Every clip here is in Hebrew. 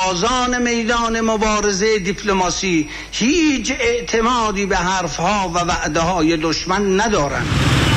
سربازان میدان مبارزه دیپلماسی هیچ اعتمادی به حرفها و وعده‌های دشمن ندارند.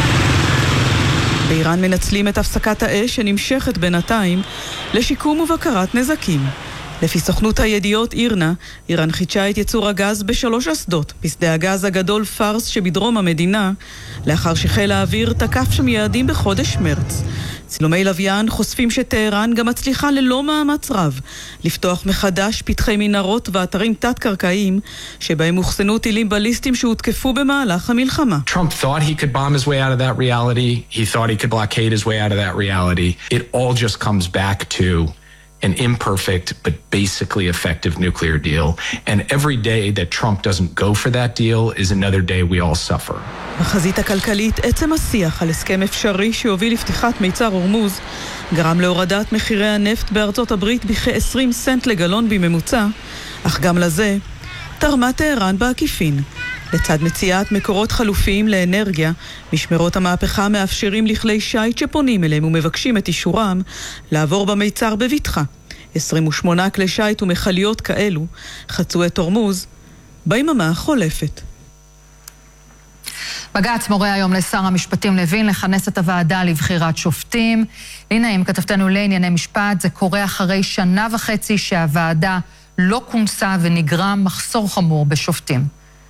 באיראן מנצלים את הפסקת האש שנמשכת בינתיים לשיקום ובקרת נזקים. לפי סוכנות הידיעות אירנה, איראן חידשה את ייצור הגז בשלוש אסדות, בשדה הגז הגדול פארס שבדרום המדינה, לאחר שחיל האוויר תקף שם יעדים בחודש מרץ. צילומי לוויין חושפים שטהרן גם מצליחה ללא מאמץ רב לפתוח מחדש פתחי מנהרות ואתרים תת-קרקעיים שבהם הוחסנו טילים בליסטיים שהותקפו במהלך המלחמה. Trump thought he could bomb his way out of that reality. He thought he could blockade his way out of that reality. It all just comes back to an imperfect but basically effective nuclear deal. And every day that Trump doesn't go for that deal is another day we all suffer. בחזית הכלכלית, עצם השיח על הסכם אפשרי שהוביל לפתיחת מיצר הורמוז גרם להורדת מחירי הנפט בארצות הברית בכ-20 סנט לגלון בממוצע, אך גם לזה תרמה טהרן בעקיפין. לצד מציאת מקורות חלופיים לאנרגיה, משמרות המהפכה מאפשרים לכלי שייט שפונים אליהם ומבקשים את אישורם לעבור במיצר בבטחה. 28 כלי שייט ומחליות כאלו חצו את הורמוז ביממה החולפת. בג"ץ מורה היום לשר המשפטים לוין לכנס את הוועדה לבחירת שופטים. הנה, עם כתבתנו לענייני משפט, זה קורה אחרי 1.5 שנה שהוועדה לא כונסה ונגרם מחסור חמור בשופטים.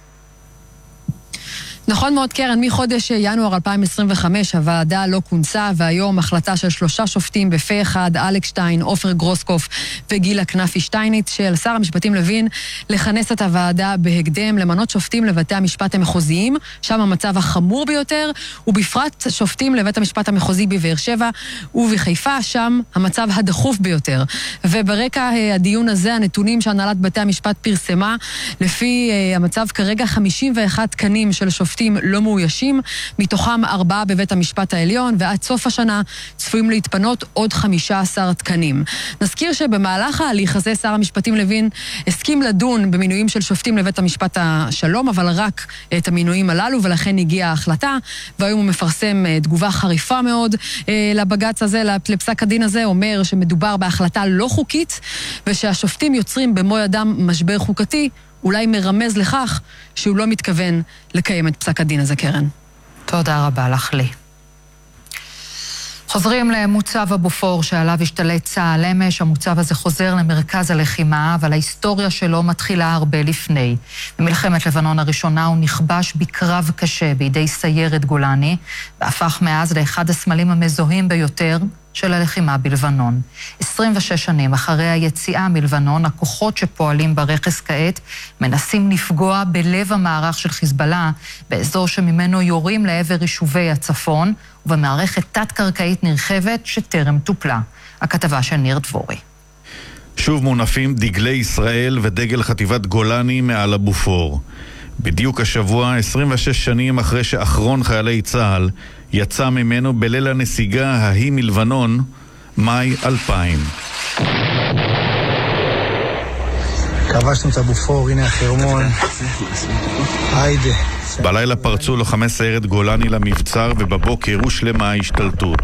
נכון מאוד, קרן, מחודש ינואר 2025 הוועדה לא כונסה, והיום החלטה של 3 שופטים בפה אחד, אלכס שטיין, עופר גרוסקוף וגילה כנפי שטייניץ, של שר המשפטים לוין לכנס את הוועדה בהקדם, למנות שופטים לבתי המשפט המחוזיים, שם המצב החמור ביותר, ובפרט שופטים לבית המשפט המחוזי בבאר שבע ובחיפה, שם המצב הדחוף ביותר. וברקע הדיון הזה, הנתונים שהנהלת בתי המשפט פרסמה, לפי המצב כרגע 51 תקנים של שופטים לא מאוישים, מתוכם 4 בבית המשפט העליון, ועד סוף השנה צפויים להתפנות עוד 15 תקנים. נזכיר שבמהלך ההליך הזה שר המשפטים לוין הסכים לדון במינויים של שופטים לבית המשפט השלום, אבל רק את המינויים הללו, ולכן הגיעה ההחלטה, והיום הוא מפרסם תגובה חריפה מאוד לבג"ץ הזה, לפסק הדין הזה, אומר שמדובר בהחלטה לא חוקית, ושהשופטים יוצרים במו ידם משבר חוקתי, אולי מרמז לכך שהוא לא מתכוון לקיים את פסק הדין הזה, קרן. תודה רבה לך לי. חוזרים למוצב הבופור שעליו השתלט צה"ל אמש. המוצב הזה חוזר למרכז הלחימה, אבל ההיסטוריה שלו מתחילה הרבה לפני. במלחמת לבנון הראשונה הוא נכבש בקרב קשה בידי סיירת גולני, והפך מאז לאחד הסמלים המזוהים ביותר של הלחימה בלבנון. 26 שנים אחרי היציאה מלבנון, הכוחות שפועלים ברכס כעת מנסים לפגוע בלב המערך של חיזבאללה, באזור שממנו יורים לעבר יישובי הצפון, ובמערכת תת-קרקעית נרחבת שטרם טופלה. הכתבה של ניר דבורי. שוב מונפים דגלי ישראל ודגל חטיבת גולני מעל הבופור. בדיוק השבוע, 26 שנים אחרי שאחרון חיילי צה"ל יצא ממנו בליל הנסיגה ההיא מלבנון, מאי 2000. כבשתם את הבופור, הנה החרמון. היידה. בלילה פרצו לוחמי סיירת גולני למבצר, ובבוקר הושלמה ההשתלטות.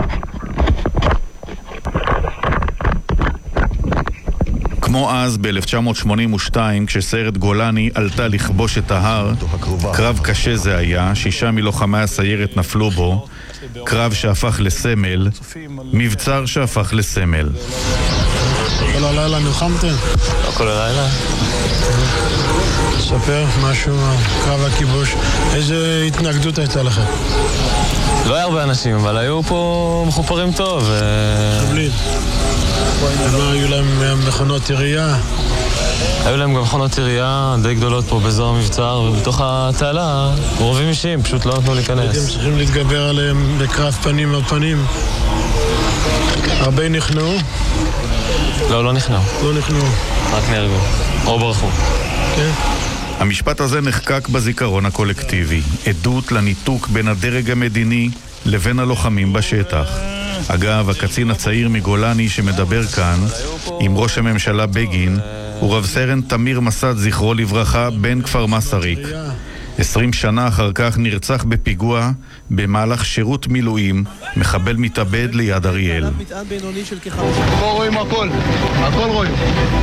כמו אז ב-1982, כשסיירת גולני עלתה לכבוש את ההר, קרב קשה זה היה, 6 מלוחמי הסיירת נפלו בו, קרב שהפך לסמל, מבצר שהפך לסמל. כל הלילה נלחמתם? לא כל הלילה. ספר משהו, קרב הכיבוש. איזה התנגדות הייתה לכם? לא היה הרבה אנשים, אבל היו פה מחופרים טוב. חבלין. מה, היו להם מכונות ירייה? היו להם גם מכונות ירייה די גדולות פה באזור המבצר, ובתוך התעלה רובים אישיים, פשוט לא נתנו להיכנס. הייתם צריכים להתגבר עליהם בקרב פנים על פנים. הרבה נכנעו? לא נכנעו. לא נכנעו. רק נהרגו. או ברחו. כן. המשפט הזה נחקק בזיכרון הקולקטיבי, עדות לניתוק בין הדרג המדיני לבין הלוחמים בשטח. אגב, הקצין הצעיר מגולני שמדבר כאן עם ראש הממשלה בגין הוא רב סרן תמיר מסד, זכרו לברכה, בן כפר מסריק. 20 שנה אחר כך נרצח בפיגוע במהלך שירות מילואים, מחבל מתאבד ליד אריאל. פה רואים הכל רואים.